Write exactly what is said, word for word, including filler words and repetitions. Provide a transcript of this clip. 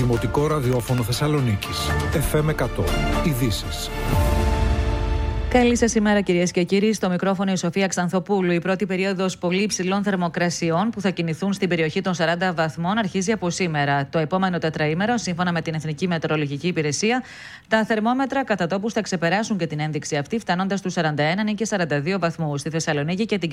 Δημοτικό Ραδιόφωνο Θεσσαλονίκης. εφ εμ εκατό. Ειδήσεις. Καλή σας ημέρα, κυρίες και κύριοι. Στο μικρόφωνο η Σοφία Ξανθοπούλου. Η πρώτη περίοδος πολύ υψηλών θερμοκρασιών που θα κινηθούν στην περιοχή των σαράντα βαθμών αρχίζει από σήμερα. Το επόμενο τετραήμερο, σύμφωνα με την Εθνική Μετεωρολογική Υπηρεσία, τα θερμόμετρα κατά τόπους θα ξεπεράσουν και την ένδειξη αυτή, φτάνοντας στους σαράντα ένα και σαράντα δύο βαθμούς στη Θεσσαλονίκη και την